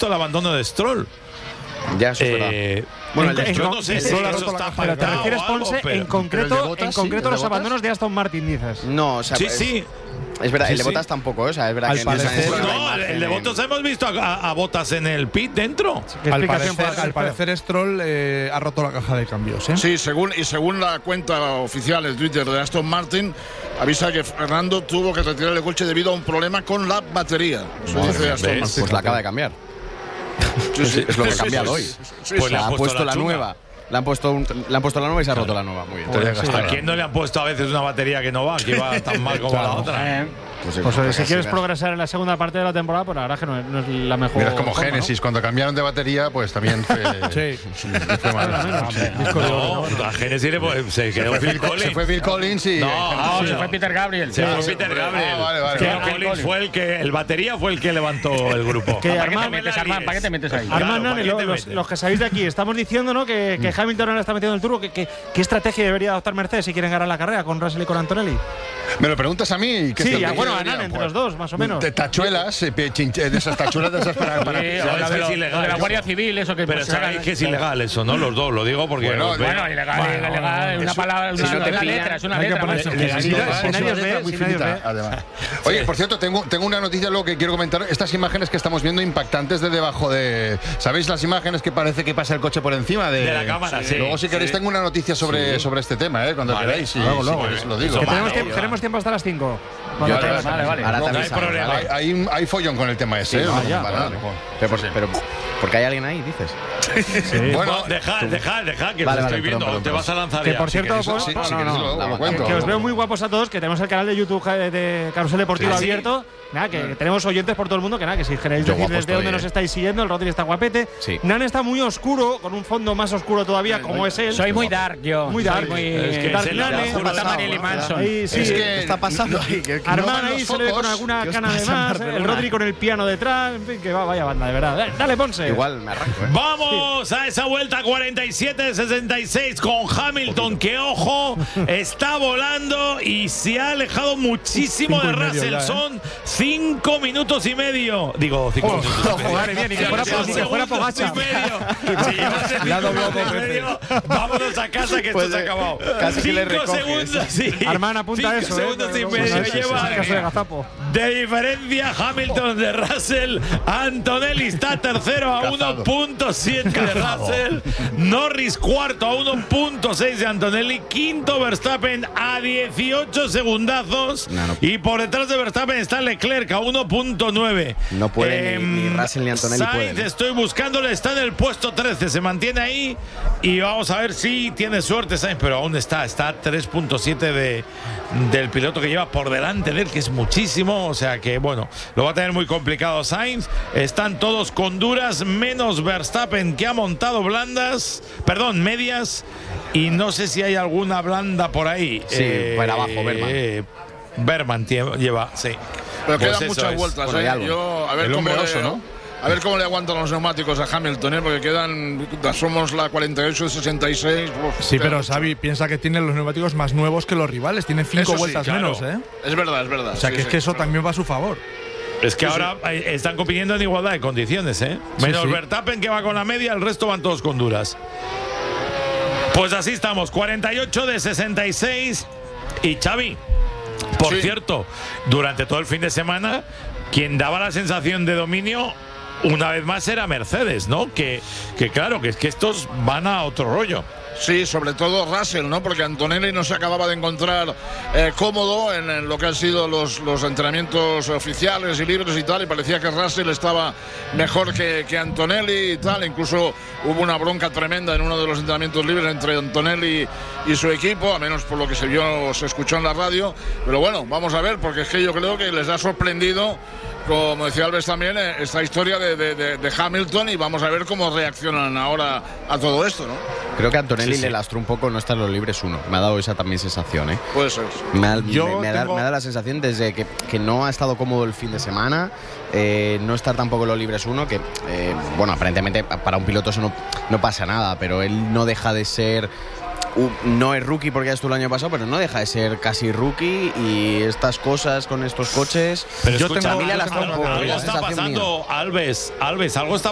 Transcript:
visto el abandono de Stroll. Ya, eso es verdad. Bueno, yo no sé si eso está pero te refieres, Ponce, en concreto los abandonos de Aston Martin, dices. No, o sea, sí. Es verdad, Sí, el de Bottas tampoco, o sea, es verdad que no, el de Bottas hemos visto a Bottas en el pit dentro. Al parecer Stroll ha roto la caja de cambios, ¿eh? Sí, según la cuenta oficial de Twitter de Aston Martin, avisa que Fernando tuvo que retirar el coche debido a un problema con la batería. Eso dice Aston Martin. Pues la acaba de cambiar. Sí. Es lo que ha cambiado hoy. Pues le ha puesto la nueva. Le han puesto la nueva y se ha roto la nueva. Muy bien. ¿A quién no le han puesto a veces una batería que no va, que va tan mal como la otra? Pues si quieres progresar en la segunda parte de la temporada, pues la verdad que no es la mejor. Mira, es como forma, Génesis, ¿no? Cuando cambiaron de batería, pues también fue. Fue mal. No, a Génesis se quedó Phil Collins. Se fue Phil Collins y. No, se fue Peter Gabriel. Se fue Peter Gabriel. Vale. Phil Collins fue el batería fue el que levantó el grupo. ¿Para qué te metes ahí? Armand, los que sabéis de aquí, estamos diciendo, ¿no? Que Hamilton ahora está metiendo el turbo. ¿Qué estrategia debería adoptar Mercedes si quieren ganar la carrera con Russell y con Antonelli? ¿Me lo preguntas a mí? Sí, bueno, ganan entre los dos, más o menos. De tachuelas, de esas tachuelas de esas para. Es ilegal. De la Guardia Civil, eso que. Pero sabéis que es ilegal eso, ¿no? Los dos, lo digo porque. Bueno, ilegal, una palabra, una letra, es una letra. Muy finita, además. Oye, por cierto, tengo una noticia luego que quiero comentar. Estas imágenes que estamos viendo impactantes de debajo de. ¿Sabéis las imágenes que parece que pasa el coche por encima de la cámara? Sí. Luego, si queréis, tengo una noticia sobre este tema, cuando queráis. Luego, lo digo. Tenemos tiempo hasta las 5. Vale. Ahora no hay problema. Hay follón con el tema ese. Vale. Pero porque hay alguien ahí, dices. Sí. Bueno, deja que lo estoy viendo. Perdón. Te vas a lanzar que ya. Por cierto, que os veo muy guapos a todos, que tenemos el canal de YouTube de Carrusel Deportivo abierto. Nada, que tenemos oyentes por todo el mundo, que si queréis decir desde dónde nos estáis siguiendo, el Rodri está guapete. Sí. Nan está muy oscuro, con un fondo más oscuro todavía, como es él. Soy muy dark, yo. Muy dark. Dark Nane. Marilyn Manson. ¿Qué está pasando ahí? Armand ahí se le ve con alguna cana de más, el Rodri con el piano detrás, en fin, que vaya banda, de verdad. Dale, Ponce. Igual me arranco, Vamos a esa vuelta 47-66 con Hamilton, que ojo, está volando y se ha alejado muchísimo de Russell. Son 5 minutos y medio. Digo, 5 minutos. Madre mía, ni que fuera Pogačar. Vámonos a casa que esto se ha acabado. 5 segundos, sí. Armand, apunta eso. 5 segundos y medio lleva de diferencia Hamilton de Russell. Antonelli está tercero a 1.7 de Russell. Norris cuarto a 1.6 de Antonelli. Quinto Verstappen a 18 segundazos. Y por detrás de Verstappen está Leclerc a 1.9. No puede ni Russell ni Antonelli. Sainz, estoy buscándole, está en el puesto 13. Se mantiene ahí y vamos a ver si tiene suerte Sainz, pero aún está a 3.7 del piloto que lleva por delante de él, que es muchísimo. O sea que, bueno, lo va a tener muy complicado Sainz. Están todos con duras, menos Verstappen, que ha montado medias. Y no sé si hay alguna blanda por ahí. Sí, para abajo, Berman lleva, sí. Pero pues quedan muchas vueltas. Yo, a ver el cómo hombre oso, ¿no? A ver cómo le aguantan los neumáticos a Hamilton, porque somos la 48 de 66. Sí, pero Xavi piensa que tiene los neumáticos más nuevos que los rivales. Tienen 5 vueltas menos, ¿eh? Es verdad. O sea, que eso también va a su favor. Es que ahora están compitiendo en igualdad de condiciones, ¿eh? Menos Verstappen, que va con la media, el resto van todos con duras. Pues así estamos, 48 de 66. Y Xavi, por cierto, durante todo el fin de semana, quien daba la sensación de dominio, una vez más, era Mercedes, ¿no? Que claro, que es que estos van a otro rollo. Sí, sobre todo Russell, ¿no? Porque Antonelli no se acababa de encontrar cómodo en lo que han sido los entrenamientos oficiales y libres y tal, y parecía que Russell estaba mejor que Antonelli y tal. Incluso hubo una bronca tremenda en uno de los entrenamientos libres entre Antonelli y su equipo, a menos por lo que se escuchó en la radio. Pero bueno, vamos a ver, porque es que yo creo que les ha sorprendido, como decía Alves también, esta historia de Hamilton, y vamos a ver cómo reaccionan ahora a todo esto, ¿no? Creo que Antonelli le lastró un poco no estar en los libres 1. Me ha dado esa también sensación, ¿eh? Puede ser. Me ha dado la sensación desde que no ha estado cómodo el fin de semana, no estar tampoco en los libres 1, que, bueno, aparentemente para un piloto eso no pasa nada, pero él no deja de ser... no es rookie porque ya estuvo el año pasado, pero no deja de ser casi rookie, y estas cosas con estos coches. Pero yo escucha, tengo, a mí le ha lastrado un poco. Algo está pasando, Alves, algo está